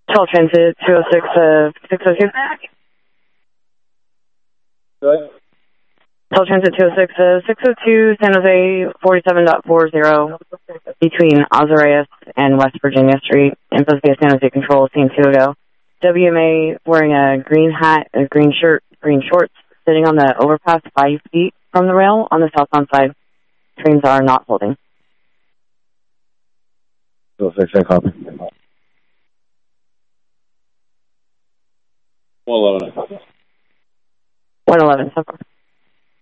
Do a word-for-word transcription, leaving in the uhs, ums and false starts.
twelve Transit two oh six, uh, six oh two. What? twelve Transit two oh six, uh, six oh two, San Jose forty-seven point four zero between Azareas and West Virginia Street. Info Space San Jose Control, seen two ago. W M A wearing a green hat, a green shirt, green shorts, sitting on the overpass five feet from the rail on the southbound side. Trains are not holding. two oh six, I copy. one eleven. one eleven so far.